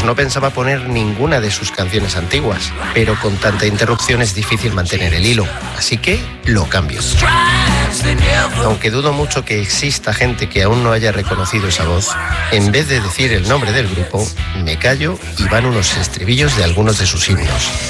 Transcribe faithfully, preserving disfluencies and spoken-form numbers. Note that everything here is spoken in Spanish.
pues no pensaba poner ninguna de sus canciones antiguas, pero con tanta interrupción es difícil mantener el hilo, así que lo cambio. Aunque dudo mucho que exista gente que aún no haya reconocido esa voz, en vez de decir el nombre del grupo, me callo y van unos estribillos de algunos de sus himnos.